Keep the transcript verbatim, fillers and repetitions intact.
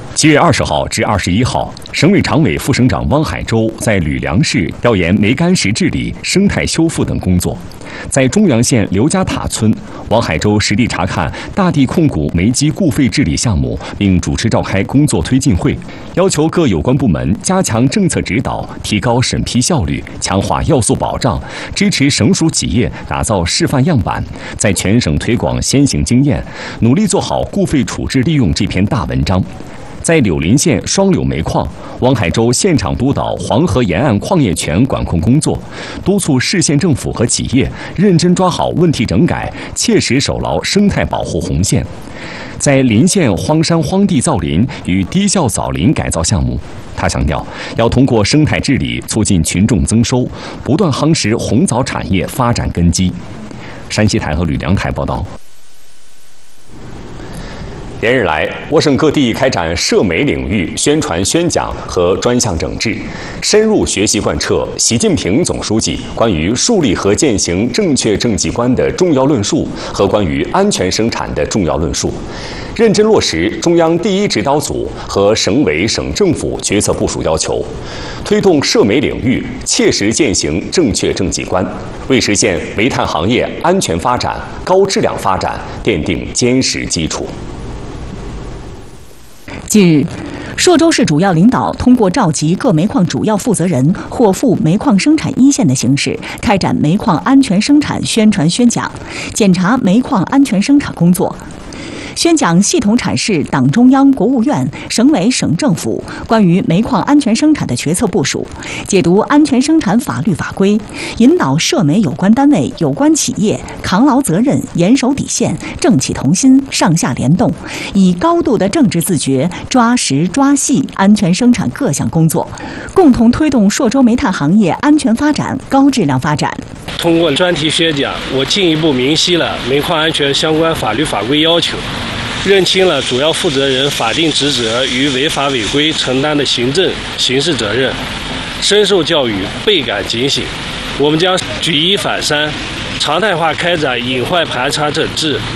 七月二十号至二十一号，省委常委、副省长汪海洲在吕梁市调研煤矸石治理、生态修复等工作。在中阳县刘家塔村，汪海洲实地查看大地控股煤机固废治理项目，并主持召开工作推进会，要求各有关部门加强政策指导，提高审批效率，强化要素保障，支持省属企业打造示范样板，在全省推广先行经验，努力做好固废处置利用这篇大文章。在柳林县双柳煤矿，汪海洲现场督导黄河沿岸矿业权管控工作，督促市县政府和企业认真抓好问题整改，切实守牢生态保护红线。在临县荒山荒地造林与低效造林改造项目，他强调要通过生态治理促进群众增收，不断夯实红枣产业发展根基。山西台和吕梁台报道。连日来，我省各地开展涉煤领域宣传宣讲和专项整治，深入学习贯彻习近平总书记关于树立和践行正确政绩观的重要论述和关于安全生产的重要论述，认真落实中央第一指导组和省委省政府决策部署要求，推动涉煤领域切实践行正确政绩观，为实现煤炭行业安全发展、高质量发展奠定坚实基础。 近日，朔州市主要领导通过召集各煤矿主要负责人或赴煤矿生产一线的形式，开展煤矿安全生产宣传宣讲，检查煤矿安全生产工作。宣讲系统阐释党中央、国务院、省委、省政府关于煤矿安全生产的决策部署，解读安全生产法律法规，引导涉煤有关单位、有关企业扛牢责任、严守底线、政企同心、上下联动，以高度的政治自觉抓实抓细安全生产各项工作，共同推动朔州煤炭行业安全发展、高质量发展。 通过专题宣讲，我进一步明晰了煤矿安全相关法律法规要求，认清了主要负责人法定职责与违法违规承担的行政、刑事责任，深受教育，倍感警醒。我们将举一反三，常态化开展隐患盘查整治、